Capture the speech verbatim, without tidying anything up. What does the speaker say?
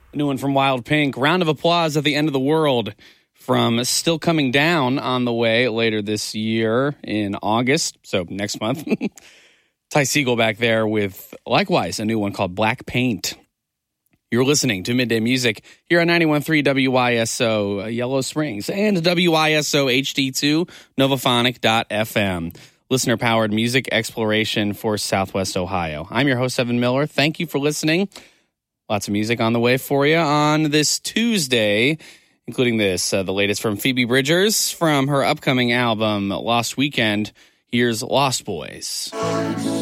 A new one from Wild Pink. Round of applause at the end of the world from Still Coming Down on the way later this year in August. So next month. Ty Segall back there with, likewise, a new one called Black Paint. You're listening to Midday Music here on ninety-one point three W I S O Yellow Springs and W I S O H D two Novophonic dot F M. Listener-powered music exploration for Southwest Ohio. I'm your host, Evan Miller. Thank you for listening. Lots of music on the way for you on this Tuesday, including this, uh, the latest from Phoebe Bridgers from her upcoming album, Lost Weekend. Here's Lost Boys.